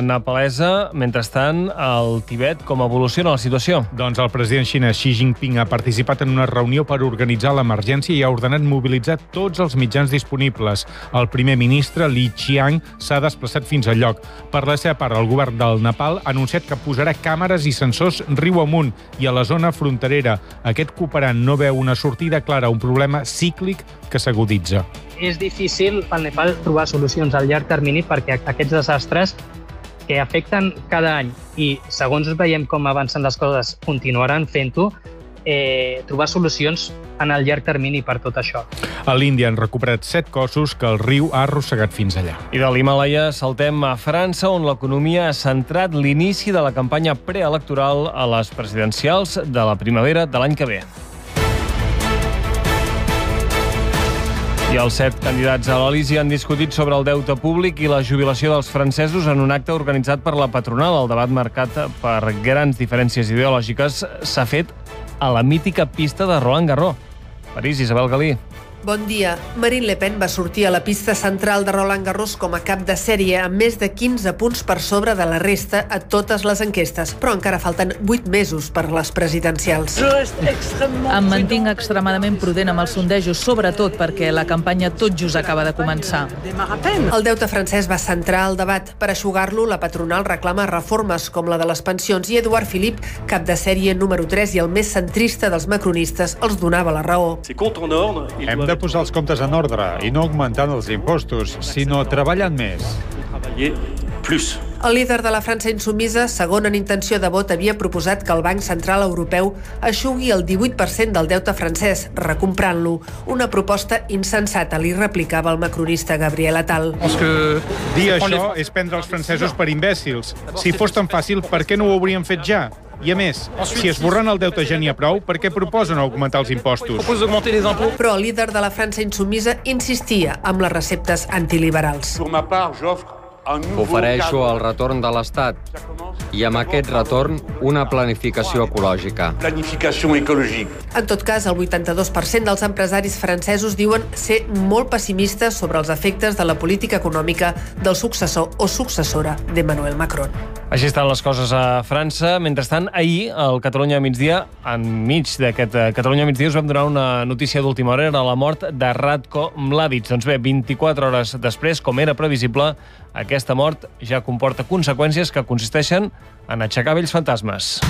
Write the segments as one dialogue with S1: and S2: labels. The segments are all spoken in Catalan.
S1: nepalesa. Mentrestant, al Tibet, com evoluciona la situació?
S2: Doncs el president xinès Xi Jinping ha participat en una reunió per organitzar l'emergència i ha ordenat mobilitzar tots els mitjans disponibles. El primer ministre, Li Qiang, s'ha desplaçat fins al lloc. Per la seva part, el govern del Nepal ha anunciat que posarà càmeres i sensors riu amunt i a la zona fronterera. Aquest cooperant no veu una sortida clara a un problema cíclic que s'aguditza.
S3: És difícil pel Nepal trobar solucions a llarg termini perquè aquests desastres que afecten cada any i segons veiem com avancen les coses continuaran fent-ho, trobar solucions en el llarg termini per tot això.
S2: A l'Índia han recuperat 7 cossos que el riu ha arrossegat fins allà.
S1: I de l'Himàlaia saltem a França, on l'economia ha centrat l'inici de la campanya preelectoral a les presidencials de la primavera de l'any que ve. I els 7 candidats a l'Elisi han discutit sobre el deute públic i la jubilació dels francesos en un acte organitzat per la patronal. El debat marcat per grans diferències ideològiques s'ha fet a la mítica pista de Roland Garros. París, Isabel Galí.
S4: Bon dia. Marine Le Pen va sortir a la pista central de Roland Garros com a cap de sèrie, amb més de 15 punts per sobre de la resta a totes les enquestes. Però encara falten 8 mesos per les presidencials.
S5: Em mantinc extremadament prudent amb els sondejos, sobretot perquè la campanya tot just acaba de començar.
S4: El deute francès va centrar el debat. Per eixugar-lo, la patronal reclama reformes com la de les pensions i Edouard Philippe, cap de sèrie número 3 i el més centrista dels macronistes, els donava la raó.
S6: Hem de posar els comptes en ordre i no augmentant els impostos, sinó treballant més.
S4: El líder de la França insumisa, segon en intenció de vot, havia proposat que el Banc Central Europeu eixugui el 18% del deute francès, recomprant-lo. Una proposta insensata, li replicava el macronista Gabriel Attal.
S2: Dir això és prendre els francesos per imbècils. Si fos tan fàcil, per què no ho haurien fet ja? I a més, si esborrant el deute ja n'hi ha prou, per què proposen augmentar els impostos?
S4: Però el líder de la França insumisa insistia amb les receptes antiliberals.
S7: Ofereixo el retorn de l'Estat i amb aquest retorn una planificació ecològica.
S4: En tot cas, el 82% dels empresaris francesos diuen ser molt pessimistes sobre els efectes de la política econòmica del successor o successora d'Emmanuel Macron.
S1: Així estan les coses a França. Mentrestant, ahir, al Catalunya Migdia, enmig d'aquest Catalunya Migdia, us vam donar una notícia d'última hora, era la mort de Ratko Mladic. Doncs bé, 24 hores després, com era previsible, aquesta mort ja comporta conseqüències que consisteixen en aixecar vells fantasmes.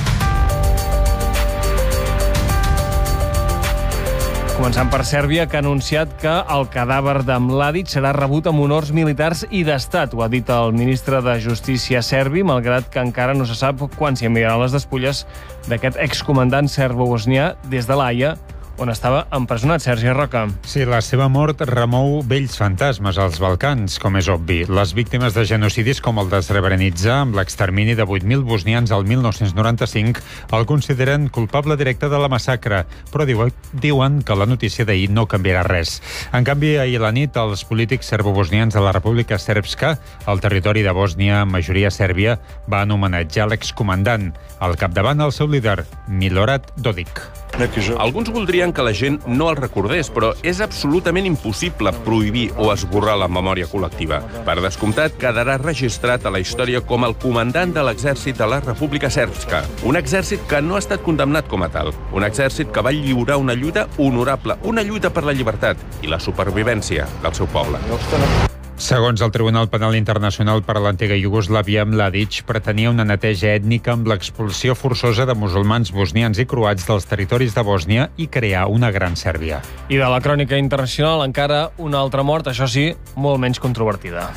S1: Començant per Sèrbia, que ha anunciat que el cadàver de Mladic serà rebut amb honors militars i d'estat. Ho ha dit el ministre de Justícia serbi, malgrat que encara no se sap quan s'hi enviaran les despulles d'aquest excomandant serbo-bosnià des de l'Haia, on estava empresonat. Sergi Roca.
S6: Sí, la seva mort remou vells fantasmes als Balcans, com és obvi. Les víctimes de genocidis com el de Srebrenica, amb l'extermini de 8.000 bosnians al 1995, el consideren culpable directe de la massacre, però diuen que la notícia d'ahir no canviarà res. En canvi, ahir a la nit, els polítics serbo-bosnians de la República Srpska, el territori de Bòsnia, majoria sèrbia, van homenatjar l'excomandant. Al capdavant, el seu líder, Milorad Dodik.
S8: Alguns voldrien que la gent no el recordés, però és absolutament impossible prohibir o esborrar la memòria col·lectiva. Per descomptat, quedarà registrat a la història com el comandant de l'exèrcit de la República Srpska. Un exèrcit que no ha estat condemnat com a tal. Un exèrcit que va lliurar una lluita honorable, una lluita per la llibertat i la supervivència del seu poble.
S6: Segons el Tribunal Penal Internacional per a l'antiga Iugoslàvia, Mladic pretenia una neteja ètnica amb l'expulsió forçosa de musulmans bosnians i croats dels territoris de Bòsnia i crear una gran Sèrbia.
S1: I de la crònica internacional encara una altra mort, això sí, molt menys controvertida.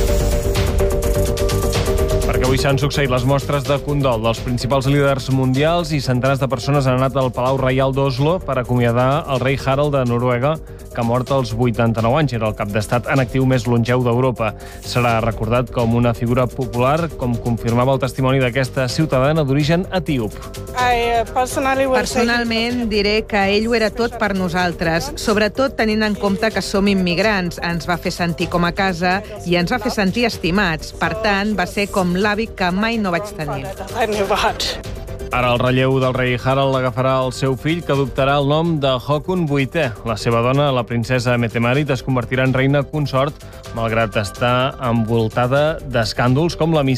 S1: Perquè avui s'han succeït les mostres de condol dels principals líders mundials i centenars de persones han anat al Palau Reial d'Oslo per acomiadar el rei Harald de Noruega, que ha mort als 89 anys. Era el cap d'estat en actiu més longeu d'Europa. Serà recordat com una figura popular, com confirmava el testimoni d'aquesta ciutadana d'origen etíop.
S9: Personalment diré que ell ho era tot per nosaltres, sobretot tenint en compte que som immigrants. Ens va fer sentir com a casa i ens va fer sentir estimats. Per tant, va ser com l'avi que mai no vaig tenir.
S1: Ara el relleu del rei Harald l'agafarà el seu fill, que adoptarà el nom de Håkon VIII. La seva dona, la princesa Mette-Marit, es convertirà en reina consort, malgrat estar envoltada d'escàndols com la